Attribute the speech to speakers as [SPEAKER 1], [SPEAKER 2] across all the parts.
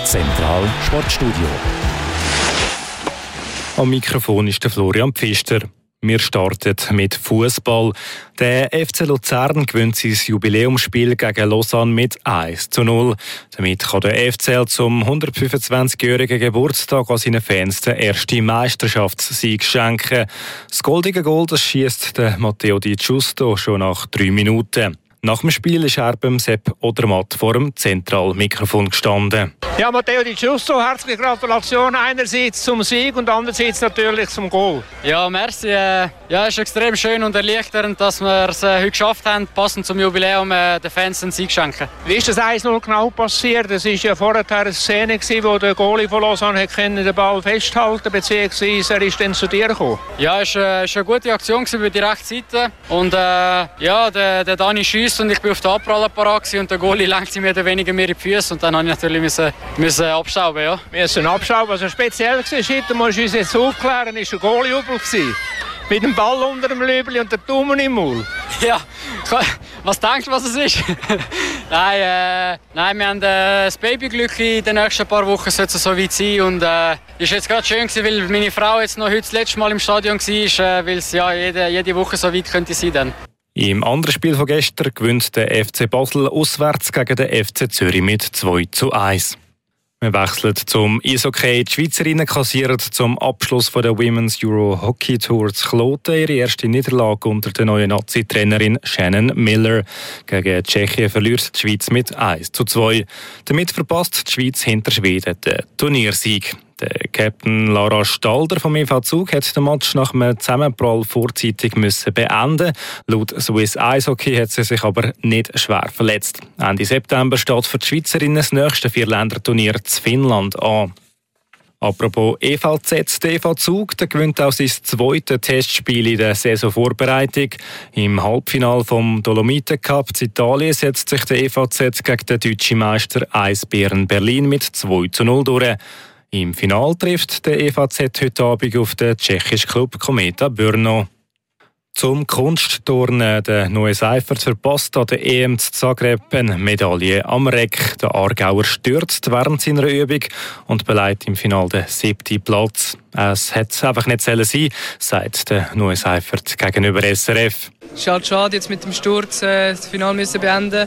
[SPEAKER 1] Zentral Sportstudio. Am Mikrofon ist der Florian Pfister. Wir starten mit Fußball. Der FC Luzern gewinnt sein Jubiläumsspiel gegen Lausanne mit 1:0. Damit kann der FCL zum 125-jährigen Geburtstag an seinen Fans den ersten Meisterschaftssieg schenken. Das goldige Goal schiesst Matteo Di Giusto schon nach 3 Minuten. Nach dem Spiel ist er beim Sepp Odermatt vor dem Zentralmikrofon gestanden.
[SPEAKER 2] Ja, Matteo Di Giusto, herzliche Gratulation einerseits zum Sieg und andererseits natürlich zum Goal.
[SPEAKER 3] Ja, merci. Ja, es ist extrem schön und erleichternd, dass wir es heute geschafft haben, passend zum Jubiläum den Fans einen Sieg schenken.
[SPEAKER 2] Wie ist das 1:0 genau passiert? Das war ja vorher eine Szene, wo der Goalie von Lausanne den Ball festhalten beziehungsweise er ist dann zu dir gekommen.
[SPEAKER 3] Ja, es war eine gute Aktion über die rechte Seite. Und ja, der Dani schiesst und ich bin auf den Abprall parat und der Goalie lenkt sie mehr oder weniger mir in die Füße und dann habe ich natürlich müssen abstauben. Ja.
[SPEAKER 2] Wir müssen abstauben. Was speziell war, heute musst du uns jetzt aufklären, war ein Goalie-Jubel mit dem Ball unter dem Löbli und der Daumen im Maul.
[SPEAKER 3] Ja, was denkst du, was es ist? Nein, wir haben das Babyglück in den nächsten paar Wochen sollte es so weit sein und ist jetzt gerade schön gewesen, weil meine Frau jetzt noch heute das letzte Mal im Stadion war, weil es ja jede Woche so weit könnte sein dann.
[SPEAKER 1] Im anderen Spiel von gestern gewinnt der FC Basel auswärts gegen den FC Zürich mit 2:1. Wir wechseln zum Eishockey. Die Schweizerinnen kassieren zum Abschluss der Women's Euro Hockey Tour zu Kloten ihre erste Niederlage unter der neuen Nazi-Trainerin Shannon Miller. Gegen Tschechien verliert die Schweiz mit 1:2. Damit verpasst die Schweiz hinter Schweden den Turniersieg. Der Captain Lara Stalder vom EV Zug hat den Match nach einem Zusammenprall vorzeitig beenden. Laut Swiss Eishockey hat sie sich aber nicht schwer verletzt. Ende September steht für die Schweizerinnen das nächste 4-Länder-Turnier in Finnland an. Apropos EVZ, der EV Zug der gewinnt auch sein zweites Testspiel in der Saisonvorbereitung. Im Halbfinale vom Dolomiten Cup in Italien setzt sich der EVZ gegen den deutschen Meister Eisbären Berlin mit 2:0 durch. Im Finale trifft der EVZ heute Abend auf den tschechischen Club Kometa Brno. Zum Kunstturnen. Der Noe Seifert verpasst an der EM zu Zagreb eine Medaille am Reck. Der Aargauer stürzt während seiner Übung und belegt im Finale den 7. Platz. Es hätte einfach nicht sein sollen, sagt der Noe Seifert gegenüber SRF.
[SPEAKER 4] Es ist halt schade, jetzt mit dem Sturz das Finale müssen beenden.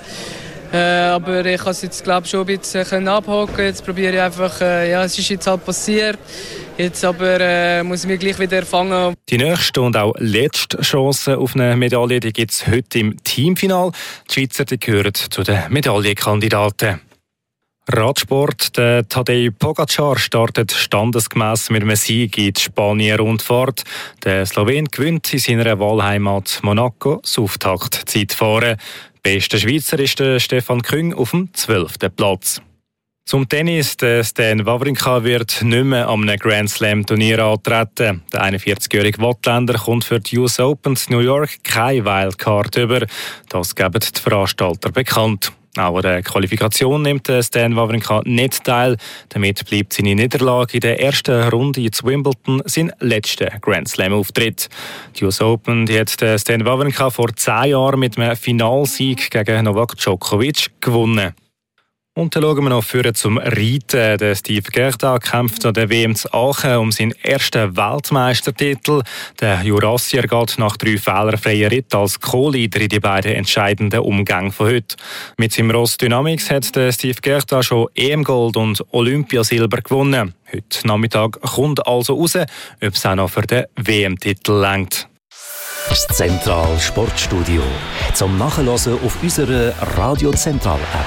[SPEAKER 4] Aber ich kann es jetzt schon ein bisschen abhaken. Jetzt probiere ich einfach, es ist jetzt halt passiert. Jetzt aber muss ich mich gleich wieder fangen.
[SPEAKER 1] Die nächste und auch letzte Chance auf eine Medaille gibt es heute im Teamfinal. Die Schweizer gehören zu den Medaillenkandidaten. Radsport. Der Tadej Pogacar startet standesgemäss mit einem Sieg in die Spanien-Rundfahrt. Der Slowen gewinnt in seiner Wahlheimat Monaco das Auftakt-Zeitfahren. Bester Schweizer ist der Stefan Küng auf dem 12. Platz. Zum Tennis. Der Stan Wawrinka wird nicht mehr am Grand Slam Turnier antreten. Der 41-jährige Wattländer kommt für die US Open in New York keine Wildcard über. Das geben die Veranstalter bekannt. Auch an der Qualifikation nimmt Stan Wawrinka nicht teil. Damit bleibt seine Niederlage in der ersten Runde in Wimbledon sein letzter Grand Slam-Auftritt. Die US Open hat Stan Wawrinka vor 10 Jahren mit einem Finalsieg gegen Novak Djokovic gewonnen. Und dann schauen wir noch vorher zum Reiten. Der Steve Gerda kämpft an der WM zu Aachen um seinen ersten Weltmeistertitel. Der Jurassier geht nach 3 fehlerfreien Ritten als Co-Leader in die beiden entscheidenden Umgänge von heute. Mit seinem Ross Dynamics hat der Steve Gerda schon EM-Gold und Olympiasilber gewonnen. Heute Nachmittag kommt also raus, ob es auch noch für den WM-Titel reicht. Das Zentral Sportstudio. Zum Nachhören auf unserer Radio Zentral-App.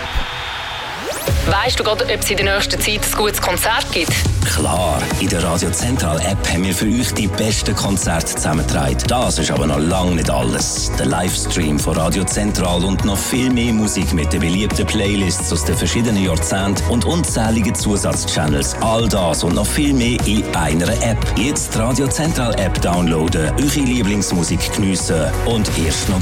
[SPEAKER 5] Weißt du gerade, ob es in der nächsten Zeit ein gutes Konzert gibt?
[SPEAKER 6] Klar, in der Radio Zentral App haben wir für euch die besten Konzerte zusammengetragen. Das ist aber noch lange nicht alles. Der Livestream von Radio Zentral und noch viel mehr Musik mit den beliebten Playlists aus den verschiedenen Jahrzehnten und unzähligen Zusatzchannels. All das und noch viel mehr in einer App. Jetzt die Radio Zentral App downloaden, eure Lieblingsmusik geniessen und erst noch